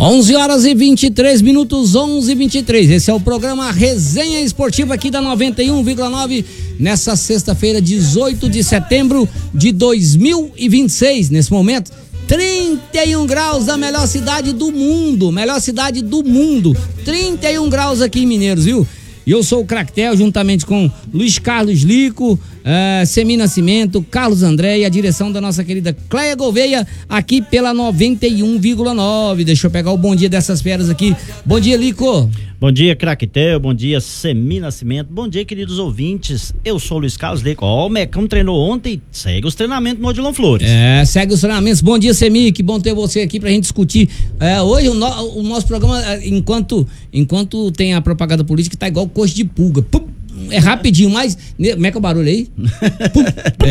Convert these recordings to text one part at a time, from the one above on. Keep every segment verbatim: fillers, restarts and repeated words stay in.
onze horas e vinte e três minutos, onze e vinte e três. Esse é o programa Resenha Esportiva aqui da noventa e um vírgula nove, nessa sexta-feira, dezoito de setembro de dois mil e vinte e seis. Nesse momento, trinta e um graus da melhor cidade do mundo, melhor cidade do mundo, trinta e um graus aqui em Mineiros, viu? E eu sou o Cractel, juntamente com Luiz Carlos Lico, uh, Semi Nascimento, Carlos André e a direção da nossa querida Cleia Gouveia, aqui pela noventa e um vírgula nove. Deixa eu pegar o bom dia dessas feras aqui. Bom dia, Lico. Bom dia, Cractel, bom dia, Semi Nascimento, bom dia, queridos ouvintes. Eu sou o Luiz Carlos Lico. Ó, o Mecão treinou ontem, segue os treinamentos no Odilon Flores. É, segue os treinamentos. Bom dia, Semi, que bom ter você aqui pra gente discutir. É, hoje o, no, o nosso programa, enquanto, enquanto tem a propaganda política, tá igual coxa de pulga. Pum, é rapidinho, mas... Como é que é o barulho aí? Pum,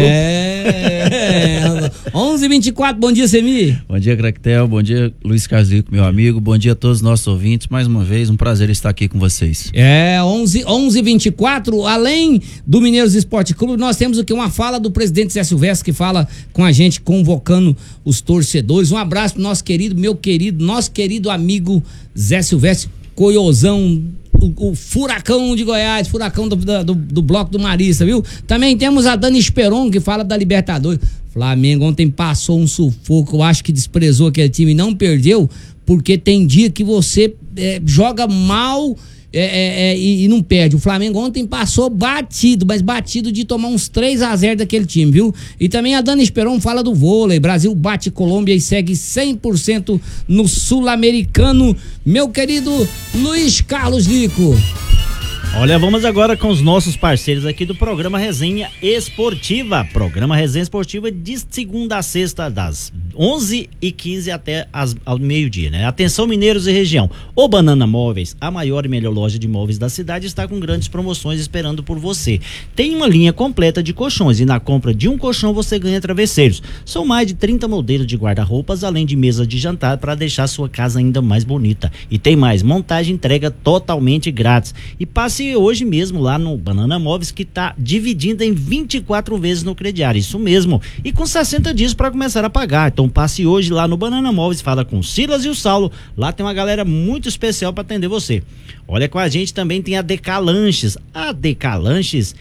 é... onze e vinte e quatro, bom dia, Semi. Bom dia, Cractel, bom dia, Luiz Carlos Lico, meu amigo, bom dia a todos os nossos ouvintes, mais uma vez, um prazer estar aqui com vocês. É, onze e vinte e quatro, além do Mineiros Esporte Clube, nós temos aqui uma fala do presidente Zé Silvestre, que fala com a gente, convocando os torcedores. Um abraço pro nosso querido, meu querido, nosso querido amigo Zé Silvestre, Coiozão, O, o furacão de Goiás, furacão do, do, do bloco do Marista, viu? Também temos a Dani Esperon, que fala da Libertadores. Flamengo ontem passou um sufoco, eu acho que desprezou aquele time e não perdeu, porque tem dia que você é, joga mal é, é, é, e, e não perde. O Flamengo ontem passou batido, mas batido de tomar uns três a zero daquele time, viu? E também a Dani Esperon fala do vôlei. Brasil bate Colômbia e segue cem por cento no Sul-Americano. Meu querido Luiz Carlos Lico. Olha, vamos agora com os nossos parceiros aqui do programa Resenha Esportiva. Programa Resenha Esportiva de segunda a sexta, das onze e quinze até as, ao meio-dia, né? Atenção, mineiros e região. O Banana Móveis, a maior e melhor loja de móveis da cidade, está com grandes promoções esperando por você. Tem uma linha completa de colchões e na compra de um colchão você ganha travesseiros. São mais de trinta modelos de guarda-roupas, além de mesa de jantar para deixar sua casa ainda mais bonita. E tem mais, montagem e entrega totalmente grátis. E passe hoje mesmo lá no Banana Móveis, que está dividindo em vinte e quatro vezes no crediário, isso mesmo, e com sessenta dias para começar a pagar. Então passe hoje lá no Banana Móveis, fala com o Silas e o Saulo, lá tem uma galera muito especial para atender você. Olha, com a gente também tem a D K Lanches. A D K Lanches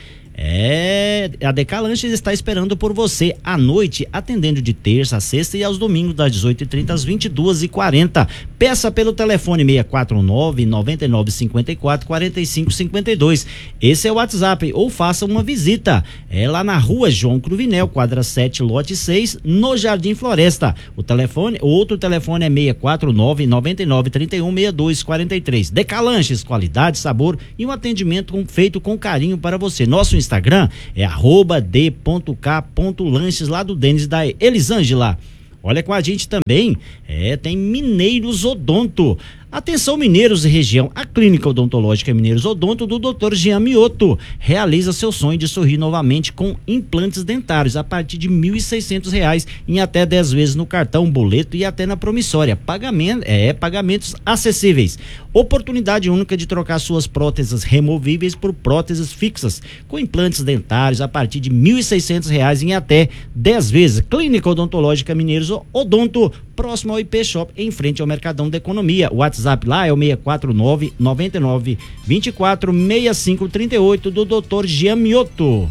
É, a D K Lanches está esperando por você à noite, atendendo de terça a sexta e aos domingos das dezoito e trinta às vinte e duas e quarenta. Peça pelo telefone seis quatro nove, nove nove cinco quatro, quatro cinco cinco dois. Esse é o WhatsApp, ou faça uma visita. É lá na rua João Cruvinel, quadra sete, lote seis, no Jardim Floresta. O telefone, o outro telefone é seis quatro nove, nove nove três um, seis dois quatro três. D K Lanches, qualidade, sabor e um atendimento com, feito com carinho para você. Nosso Instagram é arroba d ponto k ponto lanches, lá do Denis da Elisângela. Olha, com a gente também é, tem Mineiros Odonto. Atenção, mineiros e região, a Clínica Odontológica Mineiros Odonto do doutor Jean Mioto realiza seu sonho de sorrir novamente com implantes dentários a partir de mil e seiscentos reais em até dez vezes no cartão, boleto e até na promissória. Pagamento, é, pagamentos acessíveis. Oportunidade única de trocar suas próteses removíveis por próteses fixas com implantes dentários a partir de mil e seiscentos reais em até dez vezes. Clínica Odontológica Mineiros Odonto, próximo ao I P Shop, em frente ao Mercadão da Economia. O WhatsApp lá é o seis quatro nove, nove nove dois quatro, seis cinco três oito do doutor Jean Mioto.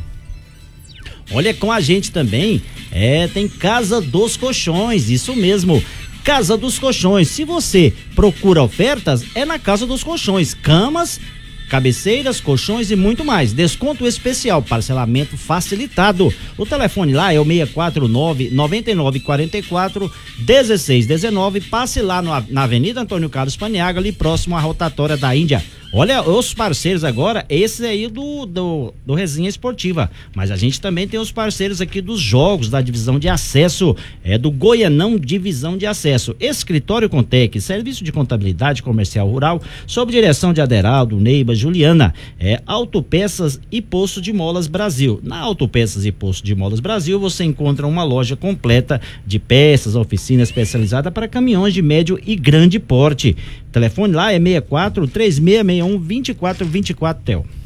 Olha, com a gente também é, tem Casa dos Colchões, isso mesmo, Casa dos Colchões. Se você procura ofertas, é na Casa dos Colchões, camas, cabeceiras, colchões e muito mais. Desconto especial, parcelamento facilitado. O telefone lá é o seis quatro nove, nove nove quatro quatro, um seis um nove. Passe lá no, na Avenida Antônio Carlos Paniagua, ali próximo à rotatória da Índia. Olha, os parceiros agora, esse aí do, do, do Resenha Esportiva, mas a gente também tem os parceiros aqui dos jogos da divisão de acesso, é do Goianão Divisão de Acesso. Escritório Contec, serviço de contabilidade comercial rural, sob direção de Aderaldo, Neiba, Juliana, é Autopeças e Poço de Molas Brasil. Na Autopeças e Poço de Molas Brasil você encontra uma loja completa de peças, oficina especializada para caminhões de médio e grande porte. O telefone lá é seis quatro três seis seis um dois quatro dois quatro, Tel.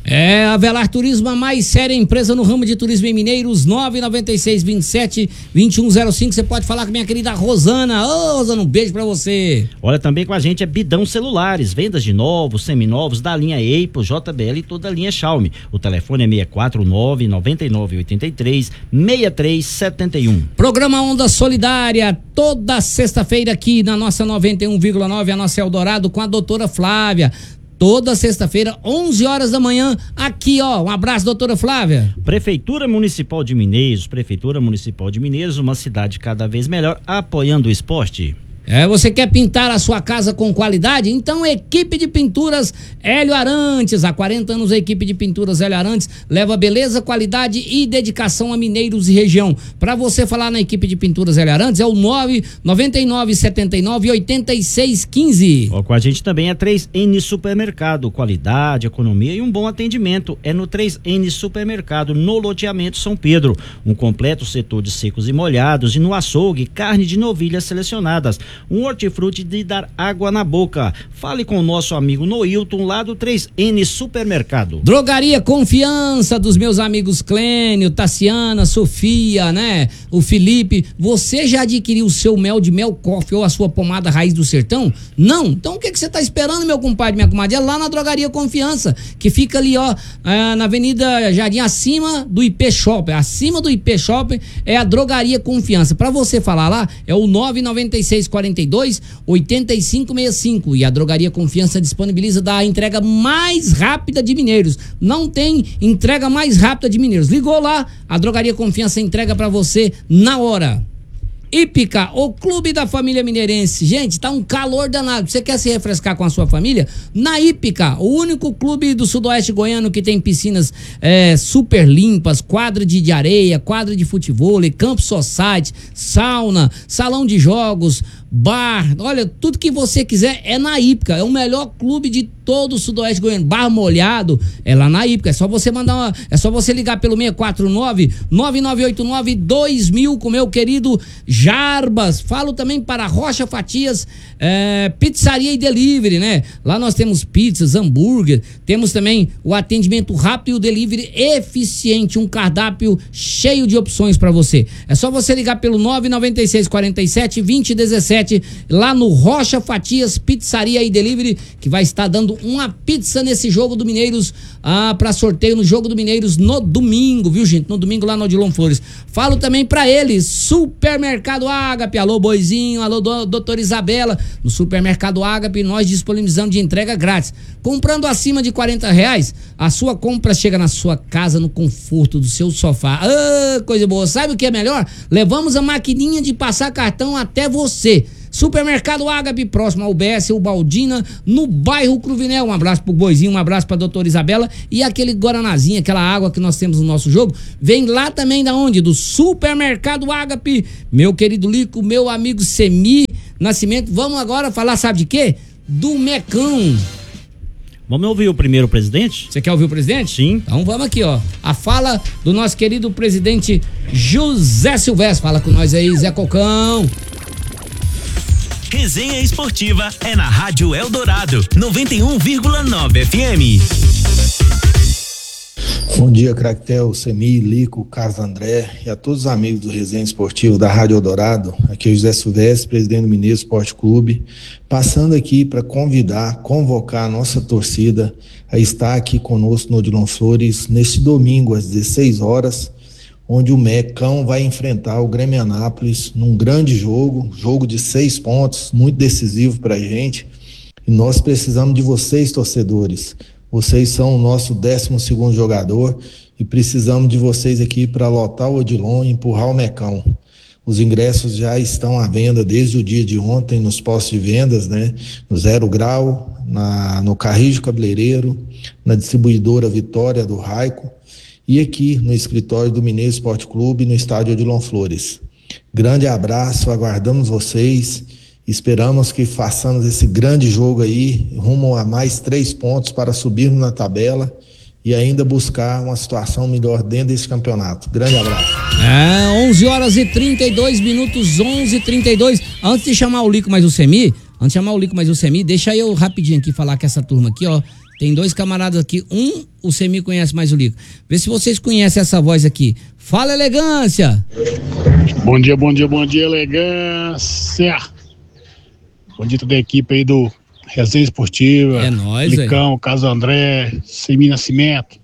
É, a Velar Turismo, a mais séria empresa no ramo de turismo em Mineiros, nove nove seis, vinte e sete, vinte e um zero cinco. Você pode falar com minha querida Rosana. Ô, Rosana, um beijo pra você. Olha, também com a gente é Bidão Celulares, vendas de novos, seminovos, da linha Apple, J B L e toda a linha Xiaomi. O telefone é seis quatro nove, nove nove oito três, seis três sete um. Programa Onda Solidária, toda sexta-feira aqui na nossa noventa e um vírgula nove, a nossa Eldorado, com a doutora Flávia. Toda sexta-feira, onze horas da manhã, aqui, ó. Um abraço, doutora Flávia. Prefeitura Municipal de Mineiros, Prefeitura Municipal de Mineiros, uma cidade cada vez melhor, apoiando o esporte. É, você quer pintar a sua casa com qualidade? Então, equipe de pinturas Hélio Arantes. Há quarenta anos, a equipe de pinturas Hélio Arantes leva beleza, qualidade e dedicação a Mineiros e região. Para você falar na equipe de pinturas Hélio Arantes, é o nove nove nove, sete nove, oito seis um cinco. Ó, com a gente também é três N Supermercado, qualidade, economia e um bom atendimento. É no três N Supermercado, no loteamento São Pedro. Um completo setor de secos e molhados e no açougue, carne de novilhas selecionadas. Um hortifruti de dar água na boca. Fale com o nosso amigo Noilton, lá do três N Supermercado. Drogaria Confiança, dos meus amigos Clênio, Tassiana, Sofia, né? O Felipe. Você já adquiriu o seu mel de mel coffee ou a sua pomada Raiz do Sertão? Não? Então o que que você tá esperando, meu compadre, minha comadre? É lá na Drogaria Confiança, que fica ali, ó, na Avenida Jardim, acima do I P Shopping. Acima do I P Shopping é a Drogaria Confiança. Pra você falar lá, é o nove nove seis, quarenta e dois, oitenta e cinco sessenta e cinco. E a Drogaria Confiança disponibiliza da entrega mais rápida de Mineiros. Não tem entrega mais rápida de Mineiros. Ligou lá, a Drogaria Confiança entrega pra você na hora. Hípica, o clube da família mineirense. Gente, tá um calor danado. Você quer se refrescar com a sua família? Na Hípica, o único clube do sudoeste goiano que tem piscinas é, super limpas, quadra de, de areia, quadra de futevôlei, campo society, sauna, salão de jogos, bar. Olha, tudo que você quiser é na Hípica. É o melhor clube de todo o sudoeste goiano. Bar molhado é lá na Hípica. É só você mandar uma, é só você ligar pelo seis quatro nove, nove nove oito nove, dois mil com meu querido Jarbas. Falo também para Rocha Fatias, é, pizzaria e delivery, né? Lá nós temos pizzas, hambúrguer, temos também o atendimento rápido e o delivery eficiente, um cardápio cheio de opções para você. É só você ligar pelo nove nove seis, quarenta e sete, vinte e dezessete, lá no Rocha Fatias, pizzaria e delivery, que vai estar dando uma pizza nesse jogo do Mineiros, ah, para sorteio no jogo do Mineiros no domingo, viu, gente? No domingo lá no Odilon Flores. Falo também para eles, Supermercado Ágape. Alô, Boizinho, alô, do, doutora Isabela. No Supermercado Ágape nós disponibilizamos de entrega grátis. Comprando acima de quarenta reais, a sua compra chega na sua casa no conforto do seu sofá. Ah, coisa boa. Sabe o que é melhor? Levamos a maquininha de passar cartão até você. Supermercado Ágape, próximo ao B S, o Baldina, no bairro Cruvinel. Um abraço pro Boizinho, um abraço pra doutora Isabela. E aquele Guaranazinho, aquela água que nós temos no nosso jogo, vem lá também da onde? Do Supermercado Ágape. Meu querido Lico, meu amigo Semi Nascimento. Vamos agora falar, sabe de quê? Do Mecão. Vamos ouvir o primeiro presidente? Você quer ouvir o presidente? Sim. Então vamos aqui, ó. A fala do nosso querido presidente José Silvestre. Fala com nós aí, Zé Cocão. Resenha Esportiva é na Rádio Eldorado, noventa e um vírgula nove F M. Bom dia, Cractel, Semi, Lico, Carlos André e a todos os amigos do Resenha Esportivo da Rádio Eldorado. Aqui é o José Silvestre, presidente do Mineiro Esporte Clube, passando aqui para convidar, convocar a nossa torcida a estar aqui conosco no Odilon Flores neste domingo às dezesseis horas, onde o Mecão vai enfrentar o Grêmio Anápolis num grande jogo, jogo de seis pontos, muito decisivo para a gente. E nós precisamos de vocês, torcedores. Vocês são o nosso décimo segundo jogador e precisamos de vocês aqui para lotar o Odilon e empurrar o Mecão. Os ingressos já estão à venda desde o dia de ontem nos postos de vendas, né? No Zero Grau, na, no Carrijo Cabeleireiro, na distribuidora Vitória do Raico, e aqui no escritório do Mineiro Esporte Clube, no estádio Odilon Flores. Grande abraço, aguardamos vocês, esperamos que façamos esse grande jogo aí, rumo a mais três pontos para subirmos na tabela e ainda buscar uma situação melhor dentro desse campeonato. Grande abraço. É, onze horas e trinta e dois minutos, onze e trinta e dois. Antes de chamar o Lico mais o Semi, antes de chamar o Lico mais o Semi, deixa eu rapidinho aqui falar com essa turma aqui, ó. Tem dois camaradas aqui, um o Semi conhece mais o Lico. Vê se vocês conhecem essa voz aqui. Fala, Elegância! Bom dia, bom dia, bom dia, Elegância! Bom dia toda a equipe aí do Resenha Esportiva. É nóis, Licão, véio. Caso André, Semi Nascimento.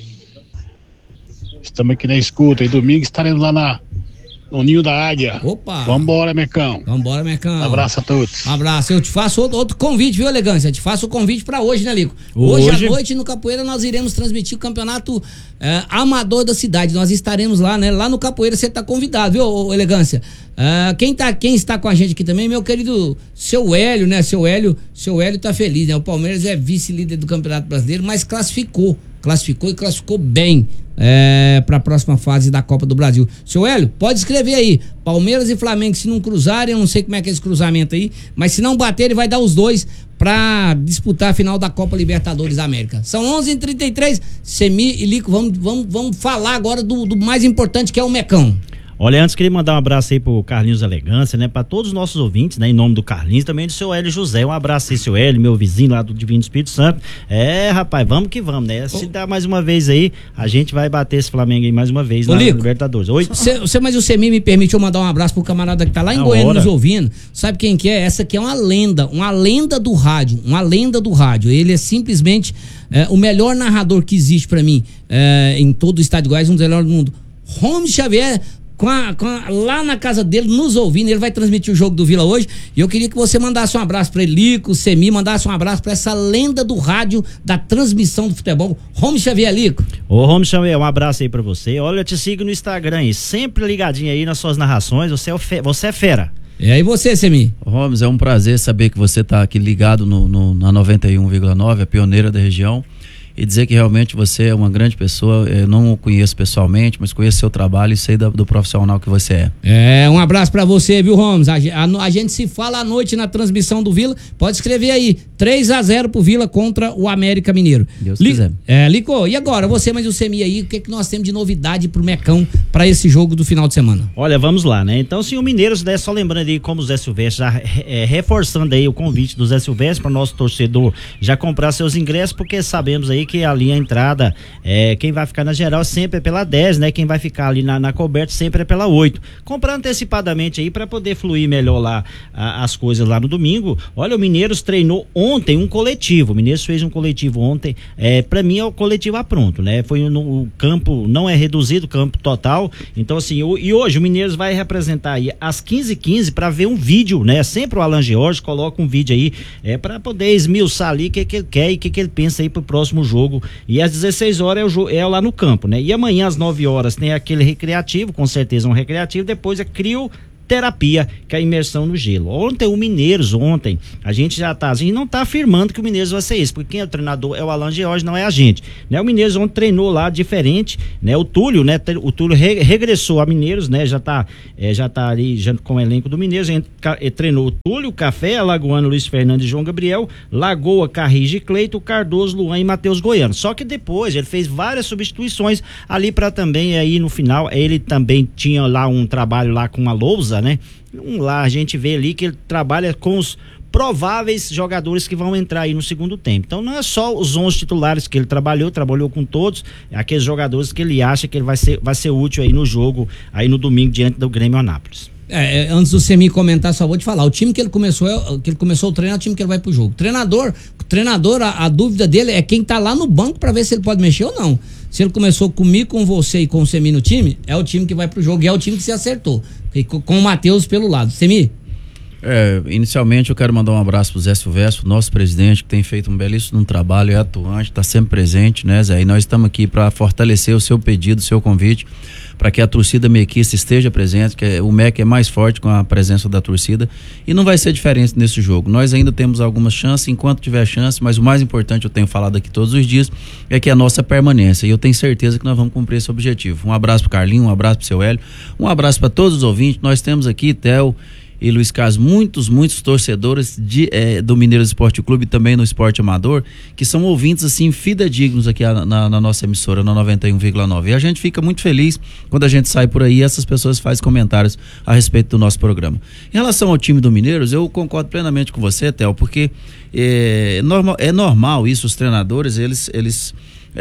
Estamos aqui na escuta e domingo estaremos lá na no Ninho da Águia. Opa! Vambora, Mecão. Vambora, Mecão. Um abraço a todos. Um abraço. Eu te faço outro, outro convite, viu, Elegância? Eu te faço o convite pra hoje, né, Lico? Hoje, hoje à noite no Capoeira nós iremos transmitir o campeonato é, amador da cidade. Nós estaremos lá, né? Lá no Capoeira você tá convidado, viu, Elegância? É, quem, tá, quem está com a gente aqui também, meu querido seu Hélio, né? Seu Hélio, seu Hélio tá feliz, né? O Palmeiras é vice-líder do Campeonato Brasileiro, mas classificou. Classificou e classificou bem é, para a próxima fase da Copa do Brasil. Seu Hélio, pode escrever aí. Palmeiras e Flamengo, se não cruzarem, eu não sei como é que é esse cruzamento aí, mas se não bater, ele vai dar os dois para disputar a final da Copa Libertadores da América. São onze e trinta e três, Semi e Lico, vamos, vamos, vamos falar agora do, do mais importante, que é o Mecão. Olha, antes queria mandar um abraço aí pro Carlinhos Elegância, né? Pra todos os nossos ouvintes, né? Em nome do Carlinhos, também do seu Hélio José. Um abraço aí, seu Hélio, meu vizinho lá do Divino Espírito Santo. É, rapaz, vamos que vamos, né? Se dá mais uma vez aí, a gente vai bater esse Flamengo aí mais uma vez Ô, na Lico, Libertadores. Oi? Você, mas o Semi me permite eu mandar um abraço pro camarada que tá lá em Na Goiânia hora. nos ouvindo. Sabe quem que é? Essa aqui é uma lenda, uma lenda do rádio, uma lenda do rádio. Ele é simplesmente é, o melhor narrador que existe pra mim é, em todo o estado de Goiás, um dos melhores do mundo. Romy Xavier, Com a, com a, lá na casa dele, nos ouvindo, ele vai transmitir o jogo do Vila hoje, e eu queria que você mandasse um abraço pra ele, Lico, Semi, mandasse um abraço pra essa lenda do rádio, da transmissão do futebol, Romy Xavier, Lico. Ô, Romy Xavier, um abraço aí pra você. Olha, eu te sigo no Instagram aí, sempre ligadinho aí nas suas narrações, você é, fe, você é fera. E aí você, Semi? Gomes, é um prazer saber que você tá aqui ligado no, no, na noventa e um vírgula nove, a pioneira da região. E dizer que realmente você é uma grande pessoa. Eu não o conheço pessoalmente, mas conheço seu trabalho e sei da, do profissional que você é. É, um abraço pra você, viu, Romes? A, a, a gente se fala à noite na transmissão do Vila. Pode escrever aí, três a zero pro Vila contra o América Mineiro. Deus Li, quiser. É, Lico, e agora? Você, mas o Semi aí, o que, que nós temos de novidade pro Mecão pra esse jogo do final de semana? Olha, vamos lá, né? Então, sim, o Mineiros, né, só lembrando aí como o Zé Silvestre, já é, reforçando aí o convite do Zé Silvestre para o nosso torcedor já comprar seus ingressos, porque sabemos aí que ali a entrada, é, quem vai ficar na geral sempre é pela dez, né? Quem vai ficar ali na, na coberta sempre é pela oito. Comprar antecipadamente aí para poder fluir melhor lá a, as coisas lá no domingo. Olha, o Mineiros treinou ontem um coletivo, o Mineiros fez um coletivo ontem, é, para mim é o coletivo a pronto, né? Foi no o campo, não é reduzido, campo total, então assim, o, e hoje o Mineiros vai representar aí às quinze e quinze para ver um vídeo, né? Sempre o Alan George coloca um vídeo aí, é, para poder esmiuçar ali o que, que ele quer e o que, que ele pensa aí pro próximo jogo. E às dezesseis horas é, o jo- é lá no campo, né? E amanhã às nove horas tem aquele recreativo, com certeza um recreativo, depois é crio terapia, que é a imersão no gelo. Ontem o Mineiros, ontem, a gente já tá, a gente não tá afirmando que o Mineiros vai ser isso, porque quem é o treinador é o Alan George, não é a gente, né? O Mineiros ontem treinou lá diferente, né? O Túlio, né? O Túlio re- regressou a Mineiros, né? Já tá, é, já tá ali já com o elenco do Mineiros, a gente ca- eh, treinou o Túlio, Café, Alagoano, Luiz Fernando e João Gabriel, Lagoa, Carrige, Cleito, Cardoso, Luan e Matheus Goiano. Só que depois ele fez várias substituições ali para também aí no final, ele também tinha lá um trabalho lá com a lousa, né? Um, lá a gente vê ali que ele trabalha com os prováveis jogadores que vão entrar aí no segundo tempo. Então não é só os onze titulares que ele trabalhou, trabalhou com todos, é aqueles jogadores que ele acha que ele vai ser, vai ser útil aí no jogo, aí no domingo diante do Grêmio Anápolis. É, antes do Semi comentar, só vou te falar, o time que ele começou, é, que ele começou o treino é o time que ele vai pro jogo. Treinador, treinador, a, a dúvida dele é quem tá lá no banco pra ver se ele pode mexer ou não. Se ele começou comigo, com você e com o Semi no time, é o time que vai pro jogo e é o time que se acertou. E com, com o Matheus pelo lado. Semi? É, inicialmente eu quero mandar um abraço pro Zé Silvestre, nosso presidente, que tem feito um belíssimo trabalho, é atuante, está sempre presente, né, Zé? E nós estamos aqui para fortalecer o seu pedido, o seu convite, para que a torcida mequista esteja presente, que o M E C é mais forte com a presença da torcida, e não vai ser diferente nesse jogo. Nós ainda temos algumas chances, enquanto tiver chance, mas o mais importante, eu tenho falado aqui todos os dias, é que é a nossa permanência, e eu tenho certeza que nós vamos cumprir esse objetivo. Um abraço pro Carlinho, um abraço pro seu Hélio, um abraço para todos os ouvintes. Nós temos aqui, Theo e Luiz Carlos, muitos, muitos torcedores de, é, do Mineiros Esporte Clube e também no esporte amador, que são ouvintes assim fidedignos aqui na, na, na nossa emissora, na noventa e um vírgula nove. E a gente fica muito feliz quando a gente sai por aí e essas pessoas fazem comentários a respeito do nosso programa. Em relação ao time do Mineiros, eu concordo plenamente com você, Theo, porque é normal, é normal isso, os treinadores, eles, eles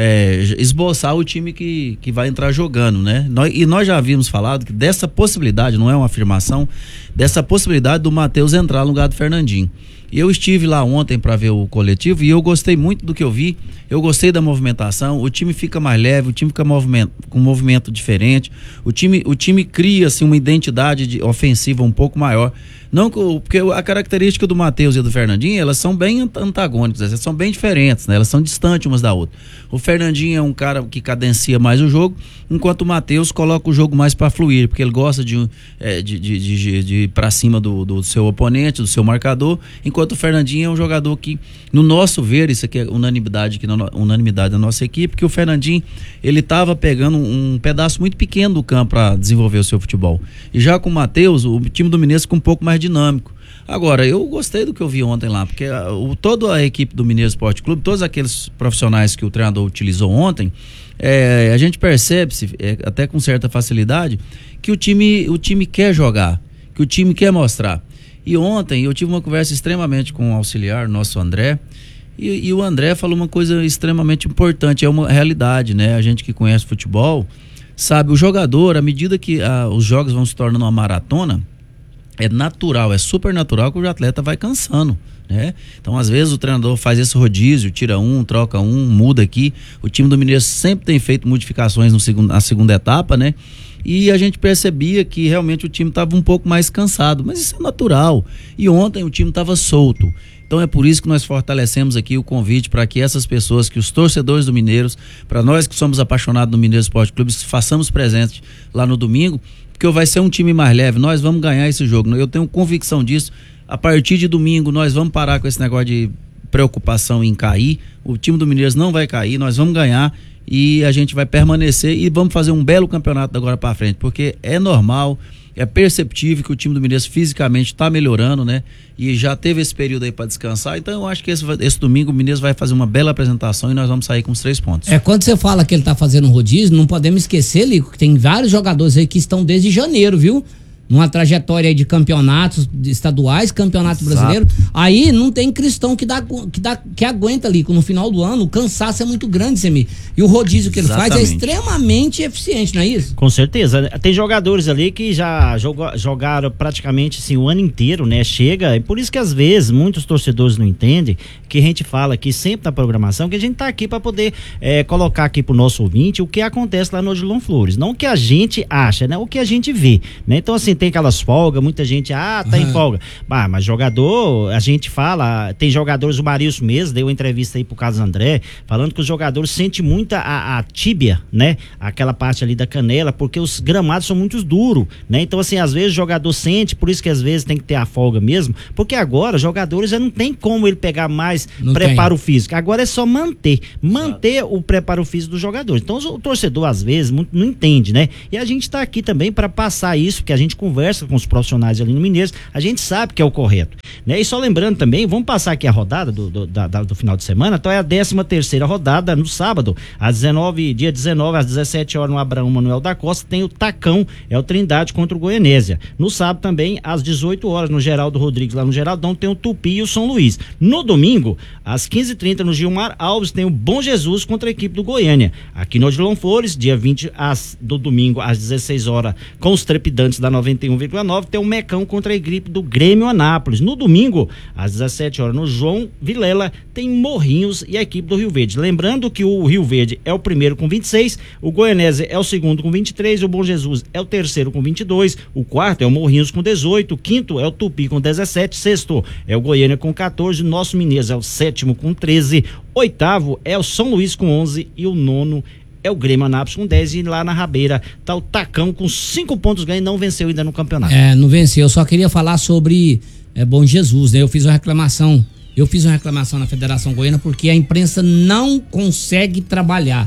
é, esboçar o time que, que vai entrar jogando, né? Nós, e nós já havíamos falado que dessa possibilidade, não é uma afirmação, dessa possibilidade do Matheus entrar no lugar do Fernandinho. E eu estive lá ontem para ver o coletivo e eu gostei muito do que eu vi, eu gostei da movimentação, o time fica mais leve, o time fica movimento, com um movimento diferente, o time, o time cria assim, uma identidade de, ofensiva um pouco maior. Não, porque a característica do Matheus e do Fernandinho, elas são bem antagônicas, elas são bem diferentes, né? Elas são distantes umas da outra. O Fernandinho é um cara que cadencia mais o jogo, enquanto o Matheus coloca o jogo mais para fluir, porque ele gosta de, é, de, de, de, de ir para cima do, do seu oponente, do seu marcador, enquanto o Fernandinho é um jogador que, no nosso ver, isso aqui é unanimidade, aqui na, unanimidade da nossa equipe, que o Fernandinho, ele estava pegando um pedaço muito pequeno do campo para desenvolver o seu futebol. E já com o Matheus, o time do Mineiro fica um pouco mais dinâmico. Agora, eu gostei do que eu vi ontem lá, porque a, o, toda a equipe do Mineiro Esporte Clube, todos aqueles profissionais que o treinador utilizou ontem, é, a gente percebe, é, até com certa facilidade, que o time, o time quer jogar, que o time quer mostrar. E ontem eu tive uma conversa extremamente com o auxiliar, nosso André, e, e o André falou uma coisa extremamente importante, é uma realidade, né? A gente que conhece futebol, sabe, o jogador, à medida que a, os jogos vão se tornando uma maratona, é natural, é super natural que o atleta vai cansando, né? Então, às vezes, o treinador faz esse rodízio, tira um, troca um, muda aqui. O time do Mineiro sempre tem feito modificações no segundo, na segunda etapa, né? E a gente percebia que realmente o time estava um pouco mais cansado, mas isso é natural. E ontem o time estava solto. Então é por isso que nós fortalecemos aqui o convite para que essas pessoas, que os torcedores do Mineiros, para nós que somos apaixonados do Mineiro Esporte Clube, façamos presente lá no domingo, porque vai ser um time mais leve, nós vamos ganhar esse jogo, eu tenho convicção disso. A partir de domingo nós vamos parar com esse negócio de preocupação em cair, o time do Mineiros não vai cair, nós vamos ganhar e a gente vai permanecer e vamos fazer um belo campeonato da agora para frente, porque é normal, é perceptível que o time do Mineiros fisicamente está melhorando, né? E já teve esse período aí para descansar, então eu acho que esse, esse domingo o Mineiros vai fazer uma bela apresentação e nós vamos sair com os três pontos. É, quando você fala que ele tá fazendo um rodízio, não podemos esquecer, Lico, que tem vários jogadores aí que estão desde janeiro, viu? Numa trajetória aí de campeonatos estaduais, campeonato Exato. Brasileiro, aí não tem cristão que dá, que dá que aguenta ali, no final do ano o cansaço é muito grande, Semir. E o rodízio que Exatamente. Ele faz é extremamente eficiente, não é isso? Com certeza, tem jogadores ali que já jogou, jogaram praticamente assim, o ano inteiro, né? Chega, e por isso que às vezes muitos torcedores não entendem, que a gente fala aqui sempre na programação, que a gente tá aqui para poder é, colocar aqui pro nosso ouvinte o que acontece lá no Odilon Flores, não o que a gente acha, né? O que a gente vê, né? Então assim, tem aquelas folgas, muita gente, ah, tá uhum. em folga. Ah, mas jogador, a gente fala, tem jogadores, o Marilson mesmo deu uma entrevista aí pro Carlos André, falando que os jogadores sentem muito a, a tíbia, né? Aquela parte ali da canela, porque os gramados são muito duros, né? Então, assim, às vezes o jogador sente, por isso que às vezes tem que ter a folga mesmo, porque agora os jogadores já não tem como ele pegar mais não preparo tem. Físico. Agora é só manter, manter Exato. O preparo físico dos jogadores. Então, o torcedor, às vezes, muito, não entende, né? E a gente tá aqui também para passar isso, que a gente conversa com os profissionais ali no Mineiros, a gente sabe que é o correto, né? E só lembrando também, vamos passar aqui a rodada do, do, da, do final de semana, então é a décima terceira rodada no sábado, às dezenove, dia dezenove, às dezessete horas no Abraão Manuel da Costa, tem o Tacão, é o Trindade contra o Goianésia. No sábado também, às dezoito horas, no Geraldo Rodrigues, lá no Geraldão, tem o Tupi e o São Luís. No domingo, às quinze e trinta, no Gilmar Alves, tem o Bom Jesus contra a equipe do Goiânia. Aqui no Odilon Flores, dia vinte às, do domingo, às dezesseis horas, com os trepidantes da noventa e um vírgula nove, tem o Mecão contra a equipe do Grêmio Anápolis. No domingo, às dezessete horas, no João Vilela, tem Morrinhos e a equipe do Rio Verde. Lembrando que o Rio Verde é o primeiro com vinte e seis, o Goianésia é o segundo com vinte e três, o Bom Jesus é o terceiro com vinte e dois, o quarto é o Morrinhos com dezoito, o quinto é o Tupi com dezessete, sexto é o Goiânia com quatorze, o nosso Mineiros é o sétimo com treze, oitavo é o São Luís com onze e o nono é o Grêmio Anápolis com dez, e lá na Rabeira tá o Tacão com cinco pontos ganhos e não venceu ainda no campeonato. É, não venceu. Eu só queria falar sobre é, Bom Jesus, né? Eu fiz uma reclamação, eu fiz uma reclamação na Federação Goiana porque a imprensa não consegue trabalhar.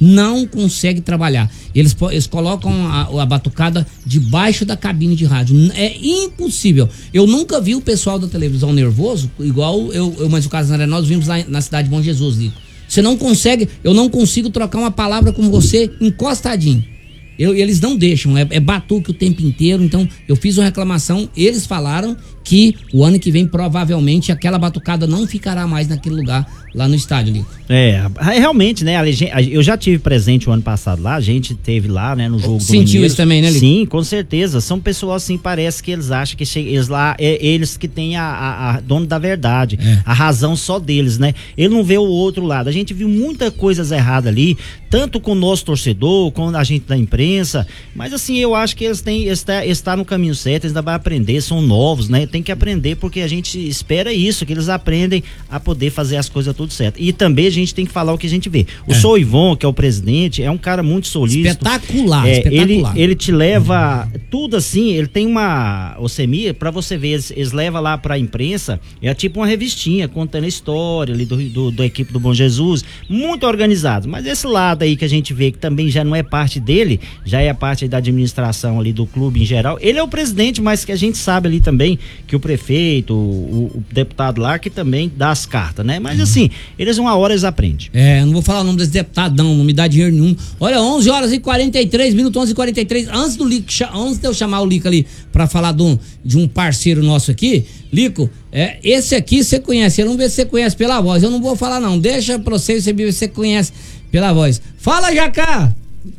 não consegue trabalhar. Eles, eles colocam a, a batucada debaixo da cabine de rádio. É impossível. Eu nunca vi o pessoal da televisão nervoso, igual eu, eu mas o Carlos André, nós vimos lá na cidade de Bom Jesus, Lico. Você não consegue, eu não consigo trocar uma palavra com você encostadinho. Eu, eles não deixam, é, é batuque o tempo inteiro. Então eu fiz uma reclamação, eles falaram que o ano que vem provavelmente aquela batucada não ficará mais naquele lugar lá no estádio, Lico. É, realmente, né, eu já tive presente o ano passado lá, a gente teve lá, né, no jogo do Sentiu isso também, né, Lico? Sim, com certeza, são pessoas assim, parece que eles acham que chega, eles lá, é eles que têm a, a, a dono da verdade, é. a razão só deles, né, ele não vê o outro lado. A gente viu muita coisas erradas ali, tanto com o nosso torcedor, com a gente da imprensa, mas assim, eu acho que eles têm, está, está no caminho certo, eles ainda vão aprender, são novos, né, tem que aprender, porque a gente espera isso, que eles aprendem a poder fazer as coisas tudo certo. E também a gente tem que falar o que a gente vê. O é. Sou Ivon, que é o presidente, é um cara muito solícito. Espetacular, é, espetacular. Ele, ele te leva uhum. tudo assim, ele tem uma, o Semi, pra você ver, eles, eles levam lá pra imprensa, é tipo uma revistinha, contando a história ali do, do, da equipe do Bom Jesus, muito organizado. Mas esse lado aí que a gente vê, que também já não é parte dele, já é parte da administração ali do clube em geral, ele é o presidente, mas que a gente sabe ali também que o prefeito, o, o deputado lá, que também dá as cartas, né? Mas assim, eles uma hora eles aprendem. É, eu não vou falar o nome desse deputado, não, não me dá dinheiro nenhum. Olha, onze horas e quarenta e três minutos, onze e quarenta e três, antes do Lico, antes de eu chamar o Lico ali pra falar de um, de um parceiro nosso aqui, Lico, é, esse aqui você conhece, vamos ver se você conhece pela voz, eu não vou falar não, deixa pra você, você ver se você conhece pela voz. Fala, Jacá!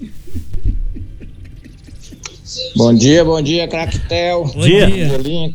Bom dia, bom dia, Craquetel. Bom dia. Bom dia,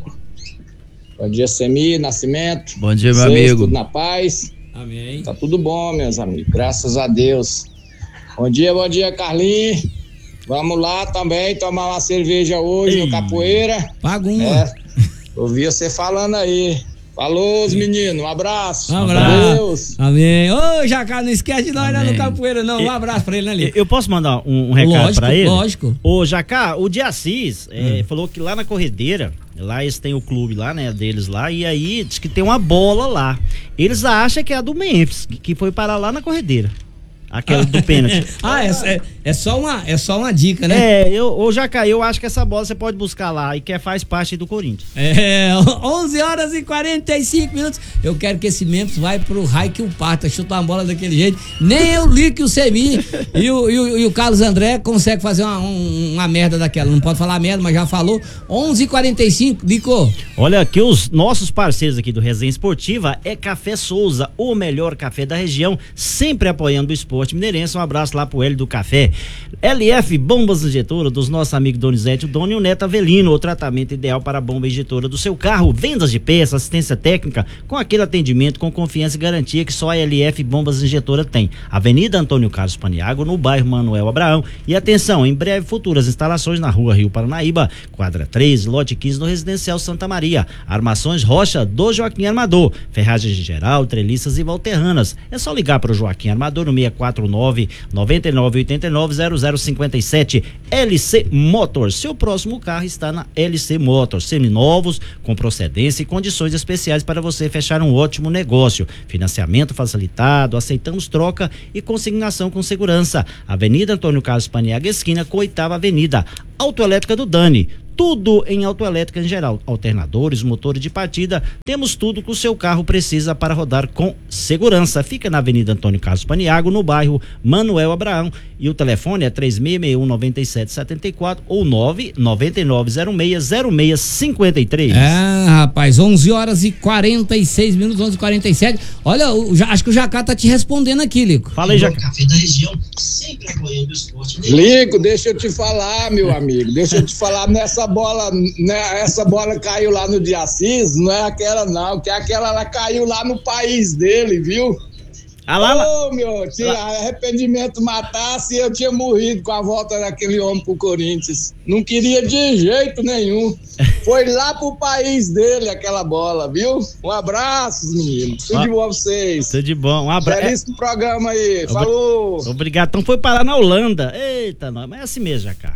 Bom dia, Semi, Nascimento. Bom dia, meu Vocês, amigo. Tudo na paz. Amém. Tá tudo bom, meus amigos. Graças a Deus. Bom dia, bom dia, Carlinhos. Vamos lá também tomar uma cerveja hoje Ei. no Capoeira. Paga uma. É, ouvi você falando aí. Falou, os meninos. Um abraço. Um abraço. Deus. Amém. Ô, Jacá, não esquece de nós lá no Capoeira, não. Um Eu, abraço pra ele, né, Lico? Eu posso mandar um, um recado lógico, pra ele? Lógico. Ô, Jacá, o de Assis é, hum. falou que lá na Corredeira, lá eles têm o clube lá, né, deles lá, e aí diz que tem uma bola lá. Eles acham que é a do Memphis, que, que foi parar lá na Corredeira. Aquela do pênalti. ah, é, é, é, só uma, é só uma dica, né? É, eu, ô Jacá, eu acho que essa bola você pode buscar lá e que faz parte do Corinthians. É, onze horas e quarenta e cinco minutos. Eu quero que esse Memphis vai pro raio que o parta, chutar uma bola daquele jeito. Nem eu, Lico e o Semi e o, e, o, e o Carlos André consegue fazer uma, um, uma merda daquela. Não pode falar merda, mas já falou. onze e quarenta e cinco, Lico. Olha aqui, os nossos parceiros aqui do Resenha Esportiva é Café Souza, o melhor café da região, sempre apoiando o esporte mineirense. Um abraço lá pro Hélio do Café. L F Bombas Injetora, dos nossos amigos Donizete, o Dono e o Neto Avelino, o tratamento ideal para a bomba injetora do seu carro. Vendas de peças, assistência técnica, com aquele atendimento com confiança e garantia que só a L F Bombas Injetora tem. Avenida Antônio Carlos Paniago, no bairro Manuel Abraão. E atenção, em breve futuras instalações na rua Rio Paranaíba, quadra três, lote quinze, no Residencial Santa Maria. Armações Rocha do Joaquim Armador, ferragens em geral, treliças e valterranas. É só ligar para o Joaquim Armador no seis quatro nove, nove nove oito nove, zero zero cinco sete. L C Motors, seu próximo carro está na L C Motors, seminovos, com procedência e condições especiais para você fechar um ótimo negócio. Financiamento facilitado, aceitamos troca e consignação com segurança. Avenida Antônio Carlos Paniaga, esquina com Oitava Avenida. Autoelétrica do Dani, tudo em autoelétrica em geral, alternadores, motores de partida, temos tudo que o seu carro precisa para rodar com segurança. Fica na Avenida Antônio Carlos Paniago, no bairro Manuel Abraão, e o telefone é três seis seis um, nove sete sete quatro ou nove nove nove zero seis zero seis cinco três. É, rapaz, onze horas e quarenta e seis minutos, onze e quarenta e sete. Olha, o, acho que o Jacá tá te respondendo aqui, Lico. Fala aí, Jacá. Café da região, sempre apoiando o esporte. Lico, deixa eu te falar, meu amigo, deixa eu te falar, nessa bola, né, essa bola caiu lá no de Assis, não é aquela não, que aquela lá caiu lá no país dele, viu? Ah, lá, Ô, oh, meu, se arrependimento matasse, eu tinha morrido com a volta daquele homem pro Corinthians. Não queria de jeito nenhum. Foi lá pro país dele aquela bola, viu? Um abraço, meninos. Tudo de bom a vocês. Tudo de bom. Um abraço. Belíssimo programa aí. Falou. Obrigado. Então foi parar na Holanda. Eita, não, mas é assim mesmo, Jacá.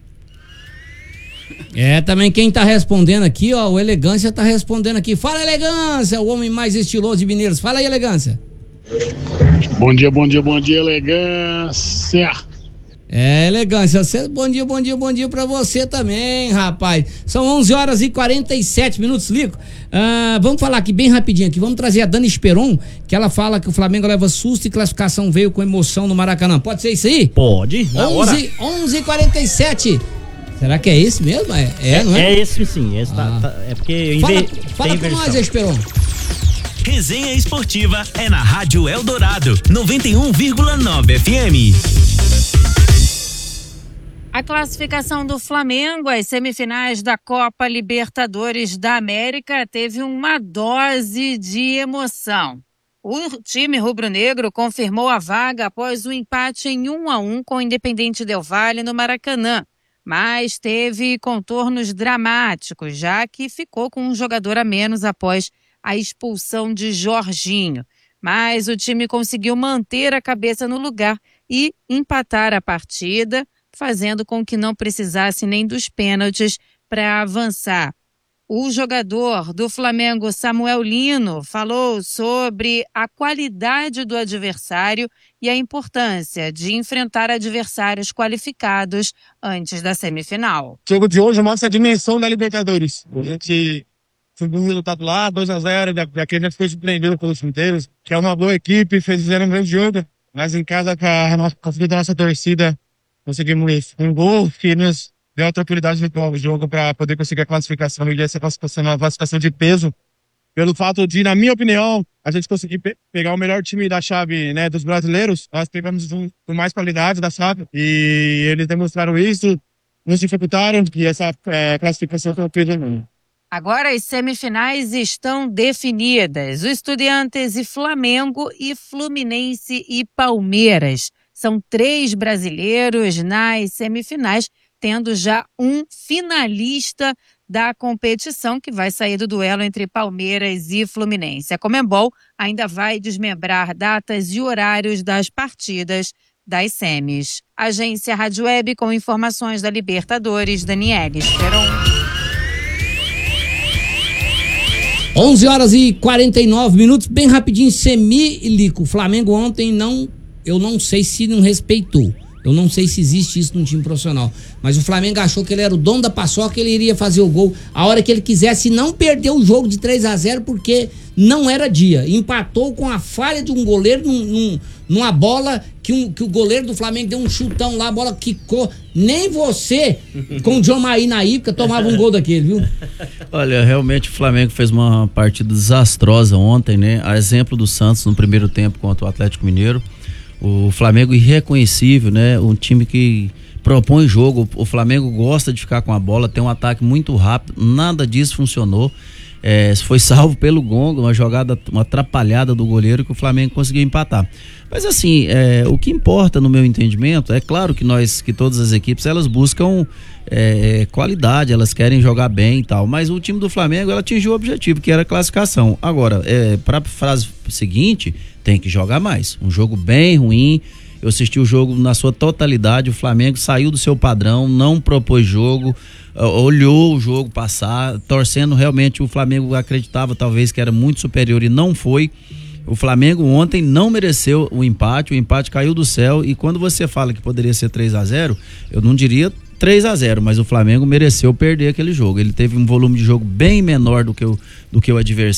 É, também quem tá respondendo aqui, ó, o Elegância tá respondendo aqui. Fala, Elegância, o homem mais estiloso de Mineiros. Fala aí, Elegância. Bom dia, bom dia, bom dia, elegância. É, elegância. Você, bom dia, bom dia, bom dia pra você também, rapaz. São onze horas e quarenta e sete minutos, Lico. Ah, vamos falar aqui bem rapidinho aqui. Vamos trazer a Dani Esperon, que ela fala que o Flamengo leva susto e classificação veio com emoção no Maracanã. Pode ser isso aí? Pode, na hora. onze e quarenta e sete. Será que é esse mesmo? É, é não é? É esse sim. Esse Ah. tá, tá, é porque Fala, inve... fala tem com inversão. nós, Esperon. Resenha Esportiva é na Rádio Eldorado, noventa e um vírgula nove F M. A classificação do Flamengo às semifinais da Copa Libertadores da América teve uma dose de emoção. O time rubro-negro confirmou a vaga após o empate em um a um com o Independente Del Valle no Maracanã, mas teve contornos dramáticos, já que ficou com um jogador a menos após a expulsão de Jorginho. Mas o time conseguiu manter a cabeça no lugar e empatar a partida, fazendo com que não precisasse nem dos pênaltis para avançar. O jogador do Flamengo, Samuel Lino, falou sobre a qualidade do adversário e a importância de enfrentar adversários qualificados antes da semifinal. O jogo de hoje mostra a dimensão da Libertadores. A gente subiu um resultado lá, dois a zero, daqui a gente foi surpreendido pelos inteiros, que é uma boa equipe, fizeram um grande jogo, mas em casa com a nossa, com a nossa torcida, conseguimos um gol que nos deu a tranquilidade virtual do jogo para poder conseguir a classificação e essa classificação, uma classificação de peso, pelo fato de, na minha opinião, a gente conseguir pe- pegar o melhor time da chave, né, dos brasileiros. Nós pegamos um, com mais qualidade da chave e eles demonstraram isso, nos dificultaram que essa é, classificação foi peso mesmo. Agora as semifinais estão definidas. O Estudiantes e Flamengo e Fluminense e Palmeiras. São três brasileiros nas semifinais, tendo já um finalista da competição que vai sair do duelo entre Palmeiras e Fluminense. A Conmebol ainda vai desmembrar datas e horários das partidas das semis. Agência Rádio Web com informações da Libertadores, Daniele Esperon. onze horas e quarenta e nove minutos, bem rapidinho, semi e Lico. O Flamengo ontem não, eu não sei se não respeitou. Eu não sei se existe isso num time profissional. Mas o Flamengo achou que ele era o dono da paçoca, ele iria fazer o gol a hora que ele quisesse e não perdeu o jogo de três a zero porque não era dia. Empatou com a falha de um goleiro num, num, numa bola que, um, que o goleiro do Flamengo deu um chutão lá, a bola quicou. Nem você, com o John Maí na época, tomava um gol daquele, viu? Olha, realmente o Flamengo fez uma partida desastrosa ontem, né? A exemplo do Santos no primeiro tempo contra o Atlético Mineiro. O Flamengo irreconhecível, né? Um time que propõe jogo. O Flamengo gosta de ficar com a bola, tem um ataque muito rápido. Nada disso funcionou. É, foi salvo pelo Gonga, uma jogada, uma atrapalhada do goleiro que o Flamengo conseguiu empatar. Mas assim, é, o que importa no meu entendimento, é claro que nós, que todas as equipes, elas buscam é, qualidade, elas querem jogar bem e tal, mas o time do Flamengo, ela atingiu o objetivo, que era a classificação. Agora, é, para a frase seguinte, tem que jogar mais. Um jogo bem ruim. Eu assisti o jogo na sua totalidade, o Flamengo saiu do seu padrão, não propôs jogo, uh, olhou o jogo passar, torcendo realmente. O Flamengo acreditava talvez que era muito superior e não foi. O Flamengo ontem não mereceu o empate, o empate caiu do céu, e quando você fala que poderia ser três a zero, eu não diria três a zero, mas o Flamengo mereceu perder aquele jogo. Ele teve um volume de jogo bem menor do que o, do que o adversário.